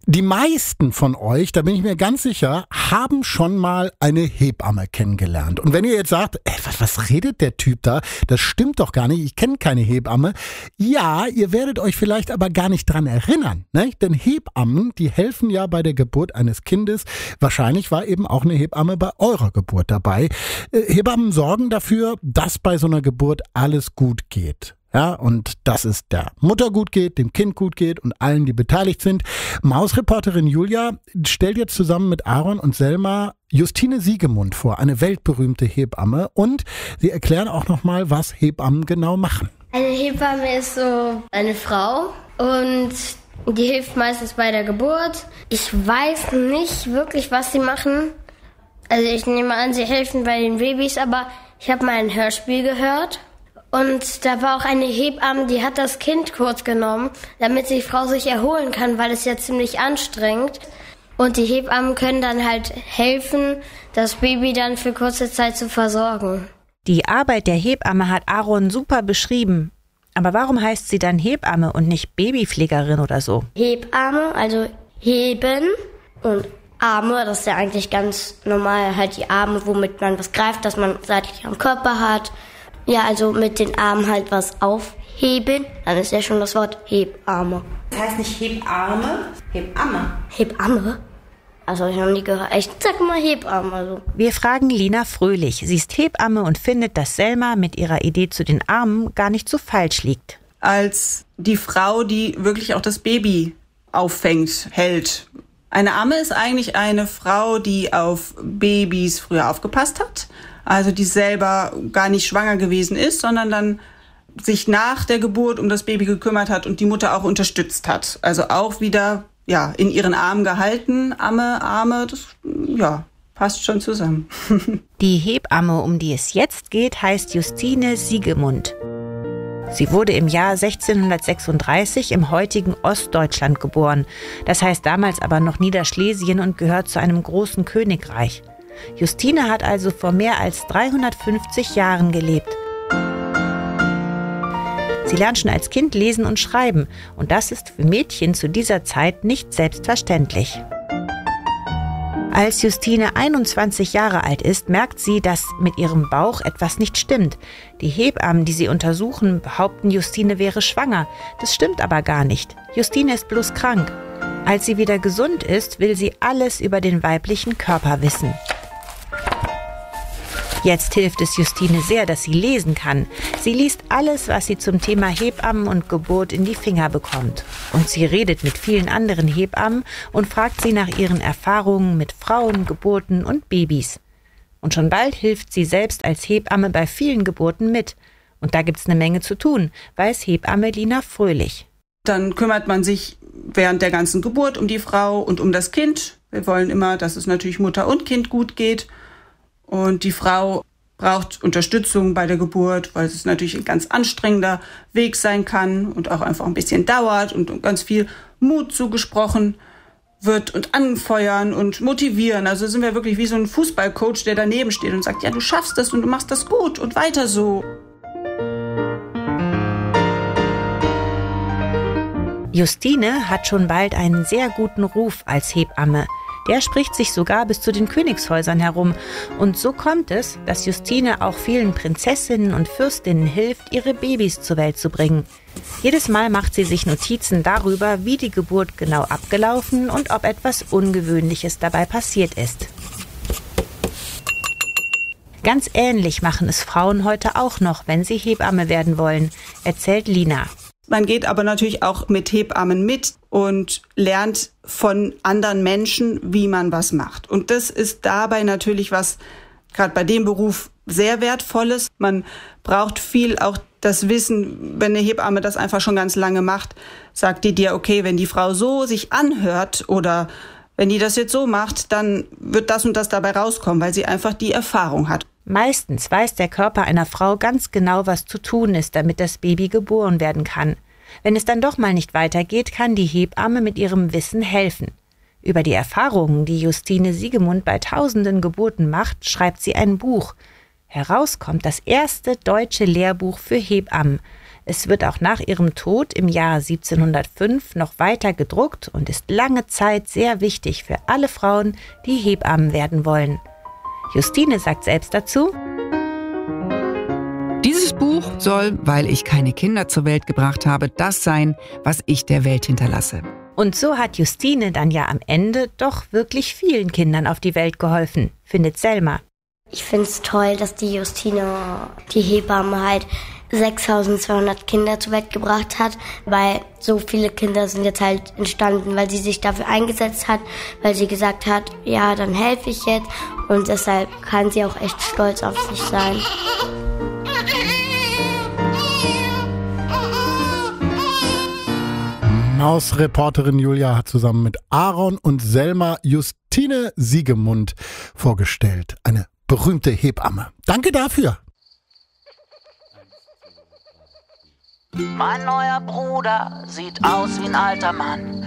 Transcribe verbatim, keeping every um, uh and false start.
Die meisten von euch, da bin ich mir ganz sicher, haben schon mal eine Hebamme kennengelernt. Und wenn ihr jetzt sagt, ey, was, was redet der Typ da? Das stimmt doch gar nicht, ich kenne keine Hebamme. Ja, ihr werdet euch vielleicht aber gar nicht dran erinnern, ne? Denn Hebammen, die helfen ja bei der Geburt eines Kindes. Wahrscheinlich war eben auch eine Hebamme bei eurer Geburt dabei. Äh, Hebammen sorgen dafür, dass bei so einer Geburt alles gut geht. Ja, und dass es der Mutter gut geht, dem Kind gut geht und allen, die beteiligt sind. Mausreporterin Julia stellt jetzt zusammen mit Aaron und Selma Justine Siegemund vor, eine weltberühmte Hebamme. Und sie erklären auch nochmal, was Hebammen genau machen. Eine Hebamme ist so eine Frau und die hilft meistens bei der Geburt. Ich weiß nicht wirklich, was sie machen. Also ich nehme an, sie helfen bei den Babys, aber ich habe mal ein Hörspiel gehört. Und da war auch eine Hebamme, die hat das Kind kurz genommen, damit die Frau sich erholen kann, weil es ja ziemlich anstrengend. Und die Hebammen können dann halt helfen, das Baby dann für kurze Zeit zu versorgen. Die Arbeit der Hebamme hat Aaron super beschrieben. Aber warum heißt sie dann Hebamme und nicht Babypflegerin oder so? Hebamme, also heben und Arme, das ist ja eigentlich ganz normal, halt die Arme, womit man was greift, dass man seitlich am Körper hat. Ja, also mit den Armen halt was aufheben, dann ist ja schon das Wort Hebamme. Das heißt nicht Hebamme, Hebamme. Hebamme? Also ich habe nie gehört. Ich sag mal Hebamme. Also. Wir fragen Lina Fröhlich. Sie ist Hebamme und findet, dass Selma mit ihrer Idee zu den Armen gar nicht so falsch liegt. Als die Frau, die wirklich auch das Baby auffängt, hält. Eine Amme ist eigentlich eine Frau, die auf Babys früher aufgepasst hat. Also die selber gar nicht schwanger gewesen ist, sondern dann sich nach der Geburt um das Baby gekümmert hat und die Mutter auch unterstützt hat. Also auch wieder ja in ihren Armen gehalten, Amme, Arme, das ja, passt schon zusammen. Die Hebamme, um die es jetzt geht, heißt Justine Siegemund. Sie wurde im Jahr sechzehnhundertsechsunddreißig im heutigen Ostdeutschland geboren. Das heißt damals aber noch Niederschlesien und gehört zu einem großen Königreich. Justine hat also vor mehr als dreihundertfünfzig Jahren gelebt. Sie lernt schon als Kind lesen und schreiben und das ist für Mädchen zu dieser Zeit nicht selbstverständlich. Als Justine einundzwanzig Jahre alt ist, merkt sie, dass mit ihrem Bauch etwas nicht stimmt. Die Hebammen, die sie untersuchen, behaupten, Justine wäre schwanger. Das stimmt aber gar nicht. Justine ist bloß krank. Als sie wieder gesund ist, will sie alles über den weiblichen Körper wissen. Jetzt hilft es Justine sehr, dass sie lesen kann. Sie liest alles, was sie zum Thema Hebammen und Geburt in die Finger bekommt. Und sie redet mit vielen anderen Hebammen und fragt sie nach ihren Erfahrungen mit Frauen, Geburten und Babys. Und schon bald hilft sie selbst als Hebamme bei vielen Geburten mit. Und da gibt's eine Menge zu tun, weiß Hebamme Lina Fröhlich. Dann kümmert man sich während der ganzen Geburt um die Frau und um das Kind. Wir wollen immer, dass es natürlich Mutter und Kind gut geht. Und die Frau braucht Unterstützung bei der Geburt, weil es natürlich ein ganz anstrengender Weg sein kann und auch einfach ein bisschen dauert und ganz viel Mut zugesprochen wird und anfeuern und motivieren. Also sind wir wirklich wie so ein Fußballcoach, der daneben steht und sagt, ja, du schaffst das und du machst das gut und weiter so. Justine hat schon bald einen sehr guten Ruf als Hebamme. Der spricht sich sogar bis zu den Königshäusern herum. Und so kommt es, dass Justine auch vielen Prinzessinnen und Fürstinnen hilft, ihre Babys zur Welt zu bringen. Jedes Mal macht sie sich Notizen darüber, wie die Geburt genau abgelaufen und ob etwas Ungewöhnliches dabei passiert ist. Ganz ähnlich machen es Frauen heute auch noch, wenn sie Hebamme werden wollen, erzählt Lina. Man geht aber natürlich auch mit Hebammen mit und lernt von anderen Menschen, wie man was macht. Und das ist dabei natürlich was, gerade bei dem Beruf, sehr Wertvolles. Man braucht viel auch das Wissen, wenn eine Hebamme das einfach schon ganz lange macht, sagt die dir, okay, wenn die Frau so sich anhört oder wenn die das jetzt so macht, dann wird das und das dabei rauskommen, weil sie einfach die Erfahrung hat. Meistens weiß der Körper einer Frau ganz genau, was zu tun ist, damit das Baby geboren werden kann. Wenn es dann doch mal nicht weitergeht, kann die Hebamme mit ihrem Wissen helfen. Über die Erfahrungen, die Justine Siegemund bei tausenden Geburten macht, schreibt sie ein Buch. Heraus kommt das erste deutsche Lehrbuch für Hebammen. Es wird auch nach ihrem Tod im Jahr siebzehnhundertfünf noch weiter gedruckt und ist lange Zeit sehr wichtig für alle Frauen, die Hebammen werden wollen. Justine sagt selbst dazu: Dieses Buch soll, weil ich keine Kinder zur Welt gebracht habe, das sein, was ich der Welt hinterlasse. Und so hat Justine dann ja am Ende doch wirklich vielen Kindern auf die Welt geholfen, findet Selma. Ich finde es toll, dass die Justine, die Hebamme, halt sechstausendzweihundert Kinder zur Welt gebracht hat, weil so viele Kinder sind jetzt halt entstanden, weil sie sich dafür eingesetzt hat, weil sie gesagt hat, ja, dann helfe ich jetzt, und deshalb kann sie auch echt stolz auf sich sein. Mausreporterin Julia hat zusammen mit Aaron und Selma Justine Siegemund vorgestellt. Eine berühmte Hebamme. Danke dafür. Mein neuer Bruder sieht aus wie ein alter Mann.